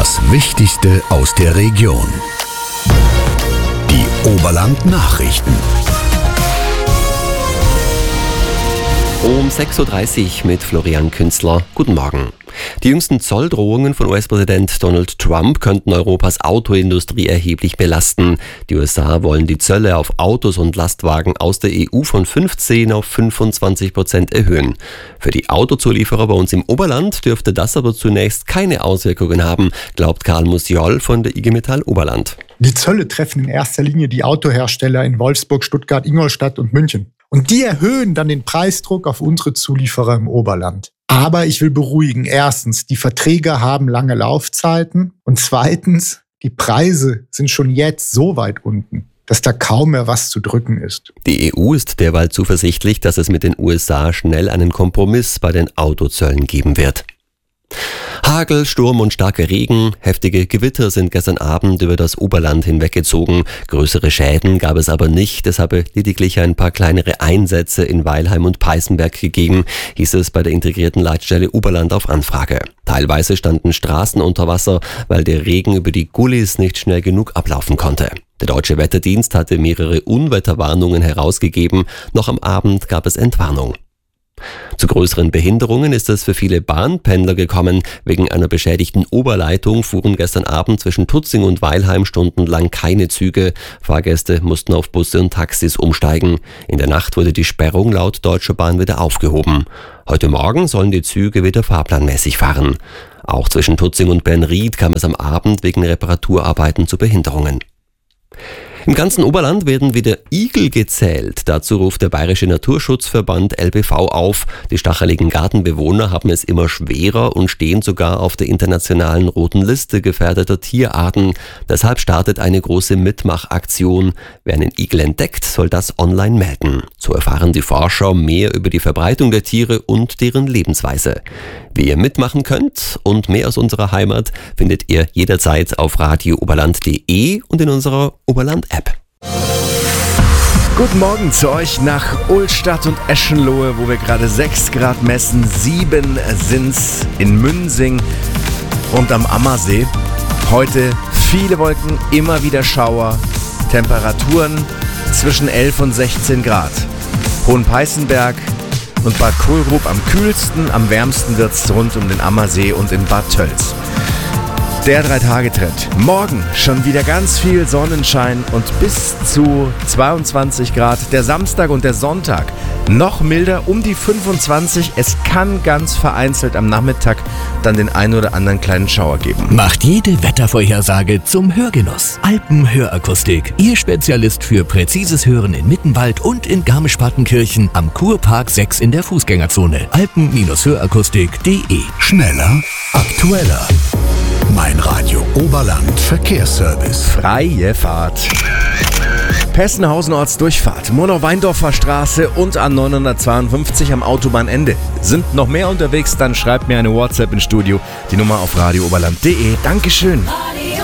Das Wichtigste aus der Region. Die Oberland-Nachrichten. Um 6.30 Uhr mit Florian Künzler. Guten Morgen. Die jüngsten Zolldrohungen von US-Präsident Donald Trump könnten Europas Autoindustrie erheblich belasten. Die USA wollen die Zölle auf Autos und Lastwagen aus der EU von 15 auf 25% erhöhen. Für die Autozulieferer bei uns im Oberland dürfte das aber zunächst keine Auswirkungen haben, glaubt Karl Musiol von der IG Metall Oberland. Die Zölle treffen in erster Linie die Autohersteller in Wolfsburg, Stuttgart, Ingolstadt und München. Und die erhöhen dann den Preisdruck auf unsere Zulieferer im Oberland. Aber ich will beruhigen. Erstens, die Verträge haben lange Laufzeiten. Und zweitens, die Preise sind schon jetzt so weit unten, dass da kaum mehr was zu drücken ist. Die EU ist derweil zuversichtlich, dass es mit den USA schnell einen Kompromiss bei den Autozöllen geben wird. Hagel, Sturm und starker Regen, heftige Gewitter sind gestern Abend über das Oberland hinweggezogen. Größere Schäden gab es aber nicht. Es habe lediglich ein paar kleinere Einsätze in Weilheim und Peißenberg gegeben, hieß es bei der integrierten Leitstelle Oberland auf Anfrage. Teilweise standen Straßen unter Wasser, weil der Regen über die Gullis nicht schnell genug ablaufen konnte. Der Deutsche Wetterdienst hatte mehrere Unwetterwarnungen herausgegeben. Noch am Abend gab es Entwarnung. Zu größeren Behinderungen ist es für viele Bahnpendler gekommen. Wegen einer beschädigten Oberleitung fuhren gestern Abend zwischen Tutzing und Weilheim stundenlang keine Züge. Fahrgäste mussten auf Busse und Taxis umsteigen. In der Nacht wurde die Sperrung laut Deutscher Bahn wieder aufgehoben. Heute Morgen sollen die Züge wieder fahrplanmäßig fahren. Auch zwischen Tutzing und Bernried kam es am Abend wegen Reparaturarbeiten zu Behinderungen. Im ganzen Oberland werden wieder Igel gezählt. Dazu ruft der Bayerische Naturschutzverband LBV auf. Die stacheligen Gartenbewohner haben es immer schwerer und stehen sogar auf der internationalen roten Liste gefährdeter Tierarten. Deshalb startet eine große Mitmachaktion. Wer einen Igel entdeckt, soll das online melden. So erfahren die Forscher mehr über die Verbreitung der Tiere und deren Lebensweise. Wie ihr mitmachen könnt und mehr aus unserer Heimat findet ihr jederzeit auf radiooberland.de und in unserer Oberland-App. Guten Morgen zu euch nach Ulstadt und Eschenlohe, wo wir gerade 6 Grad messen. 7 sind's in Münsing und am Ammersee. Heute viele Wolken, immer wieder Schauer. Temperaturen zwischen 11 und 16 Grad. Hohenpeißenberg und Bad Kohlrup am kühlsten, am wärmsten wird's rund um den Ammersee und in Bad Tölz. Der 3-Tage-Trend. Morgen schon wieder ganz viel Sonnenschein und bis zu 22 Grad. Der Samstag und der Sonntag noch milder, um die 25. Es kann ganz vereinzelt am Nachmittag dann den ein oder anderen kleinen Schauer geben. Macht jede Wettervorhersage zum Hörgenuss. Alpenhörakustik. Ihr Spezialist für präzises Hören in Mittenwald und in Garmisch-Partenkirchen am Kurpark 6 in der Fußgängerzone. Alpen-hörakustik.de. Schneller, aktueller. Mein Radio Oberland Verkehrsservice. Freie Fahrt. Pessenhausen Ortsdurchfahrt, Monau-Weindorfer Straße und A952 am Autobahnende. Sind noch mehr unterwegs, dann schreibt mir eine WhatsApp ins Studio. Die Nummer auf radiooberland.de. Dankeschön. Radio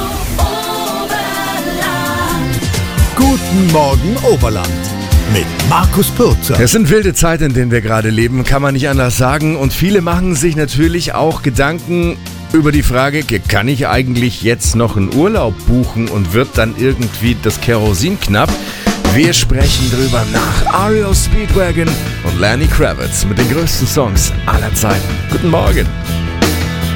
Oberland. Guten Morgen Oberland mit Markus Pürzer. Es sind wilde Zeiten, in denen wir gerade leben, kann man nicht anders sagen. Und viele machen sich natürlich auch Gedanken über die Frage, kann ich eigentlich jetzt noch einen Urlaub buchen und wird dann irgendwie das Kerosin knapp? Wir sprechen drüber nach REO Speedwagon und Lenny Kravitz mit den größten Songs aller Zeiten. Guten Morgen.